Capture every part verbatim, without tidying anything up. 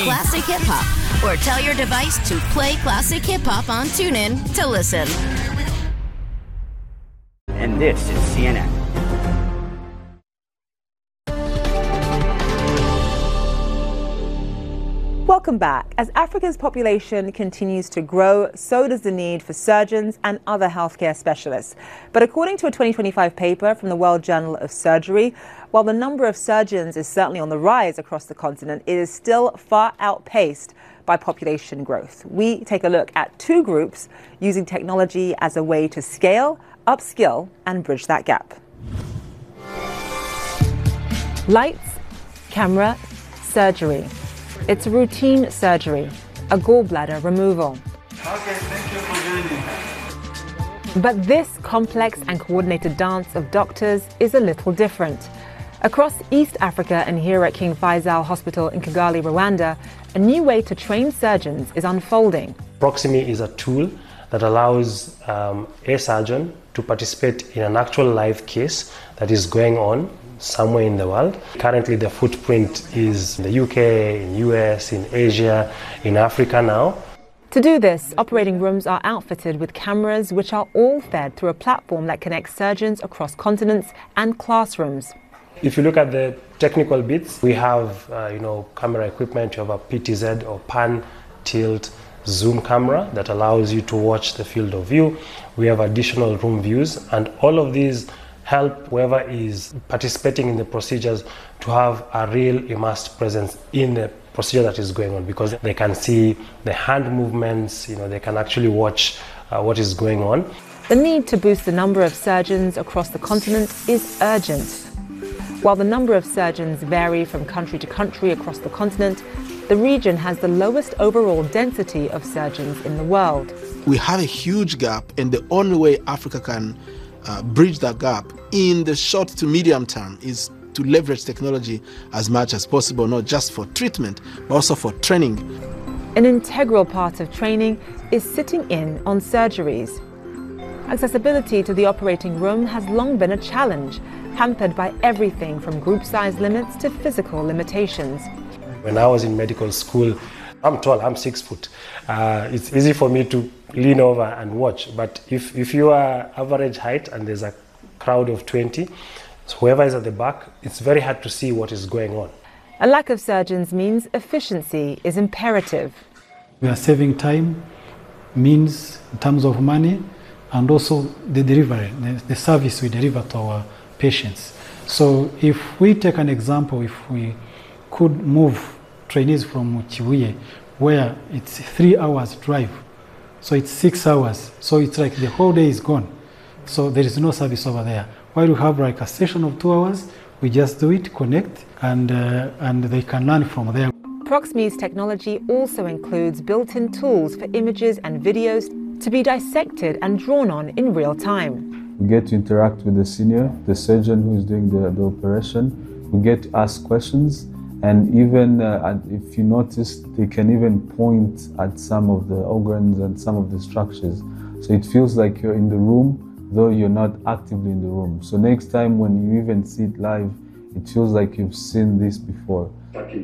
Classic Hip Hop, or tell your device to play Classic Hip Hop on TuneIn to listen. And this is C N N. Welcome back. As Africa's population continues to grow, so does the need for surgeons and other healthcare specialists. But according to a twenty twenty-five paper from the World Journal of Surgery, while the number of surgeons is certainly on the rise across the continent, it is still far outpaced by population growth. We take a look at two groups using technology as a way to scale, upskill, and bridge that gap. Lights, camera, surgery. It's routine surgery, a gallbladder removal. Okay, thank you for joining. But this complex and coordinated dance of doctors is a little different. Across East Africa and here at King Faisal Hospital in Kigali, Rwanda, a new way to train surgeons is unfolding. Proximie is a tool that allows um, a surgeon to participate in an actual live case that is going on somewhere in the world. Currently the footprint is in the U K, in U S, in Asia, in Africa now. To do this, operating rooms are outfitted with cameras which are all fed through a platform that connects surgeons across continents and classrooms. If you look at the technical bits, we have uh, you know, camera equipment. You have a P T Z or pan, tilt, zoom camera that allows you to watch the field of view. We have additional room views, and all of these help whoever is participating in the procedures to have a real immersed presence in the procedure that is going on, because they can see the hand movements, you know, they can actually watch uh, what is going on. The need to boost the number of surgeons across the continent is urgent. While the number of surgeons vary from country to country across the continent, the region has the lowest overall density of surgeons in the world. We have a huge gap, and the only way Africa can uh, bridge that gap in the short to medium term is to leverage technology as much as possible, not just for treatment, but also for training. An integral part of training is sitting in on surgeries. Accessibility to the operating room has long been a challenge, hampered by everything from group size limits to physical limitations. When I was in medical school, I'm tall, I'm six foot. Uh, it's easy for me to lean over and watch, but if, if you are average height and there's a crowd of twenty, so whoever is at the back, it's very hard to see what is going on. A lack of surgeons means efficiency is imperative. We are saving time, means in terms of money, and also the delivery, the, the service we deliver to our patients. So if we take an example, if we could move trainees from Chibuye, where it's three hours drive, so it's six hours, so it's like the whole day is gone. So there is no service over there. While we have like a session of two hours, we just do it, connect, and, uh, and they can learn from there. Proximie's technology also includes built-in tools for images and videos to be dissected and drawn on in real time. We get to interact with the senior, the surgeon who is doing the, the operation. We get to ask questions, and even uh, if you notice, they can even point at some of the organs and some of the structures. So it feels like you're in the room, though you're not actively in the room. So next time when you even see it live, it feels like you've seen this before.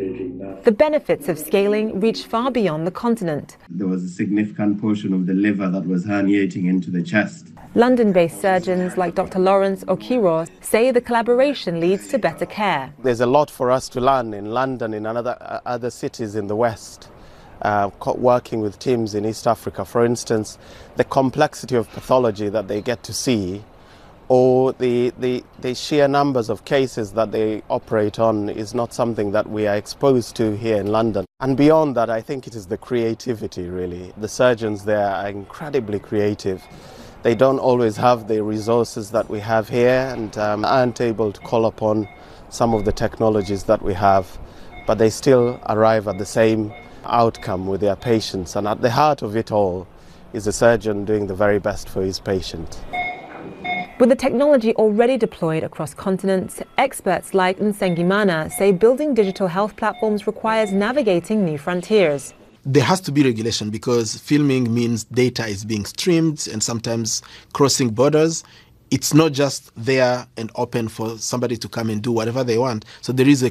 The benefits of scaling reach far beyond the continent. There was a significant portion of the liver that was herniating into the chest. London-based surgeons like Doctor Lawrence Okiro say the collaboration leads to better care. There's a lot for us to learn in London, in other, uh, other cities in the West. Uh, working with teams in East Africa, for instance, the complexity of pathology that they get to see, or the, the, the sheer numbers of cases that they operate on, is not something that we are exposed to here in London. And beyond that, I think it is the creativity, really. The surgeons there are incredibly creative. They don't always have the resources that we have here, and um, aren't able to call upon some of the technologies that we have, but they still arrive at the same outcome with their patients, and at the heart of it all is a surgeon doing the very best for his patient. With the technology already deployed across continents, experts like Nsengimana say building digital health platforms requires navigating new frontiers. There has to be regulation, because filming means data is being streamed and sometimes crossing borders. It's not just there and open for somebody to come and do whatever they want. So there is a